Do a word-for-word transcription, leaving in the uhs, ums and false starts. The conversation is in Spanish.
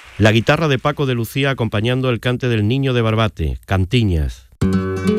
La guitarra de Paco de Lucía acompañando el cante del Niño de Barbate, Cantiñas.